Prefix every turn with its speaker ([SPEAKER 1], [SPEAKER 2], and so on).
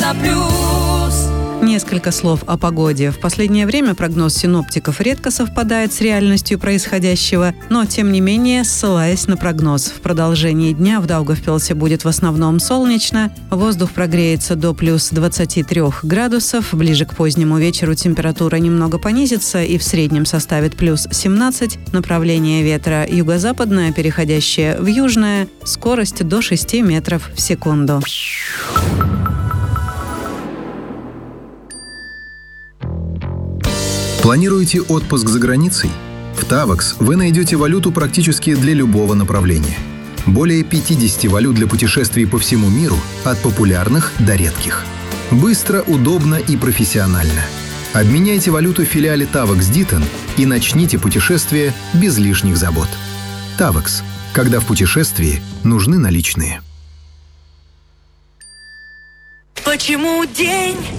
[SPEAKER 1] Несколько слов о погоде. В последнее время прогноз синоптиков редко совпадает с реальностью происходящего, но, тем не менее, ссылаясь на прогноз, в продолжении дня в Даугавпилсе будет в основном солнечно, воздух прогреется до плюс 23 градусов, ближе к позднему вечеру температура немного понизится и в среднем составит плюс 17, направление ветра юго-западное, переходящее в южное, скорость до 6 метров в секунду.
[SPEAKER 2] Планируете отпуск за границей? В Tavax вы найдете валюту практически для любого направления. Более 50 валют для путешествий по всему миру, от популярных до редких. Быстро, удобно и профессионально. Обменяйте валюту в филиале Tavax Ditton и начните путешествие без лишних забот. Tavax. Когда в путешествии нужны наличные.
[SPEAKER 3] Почему день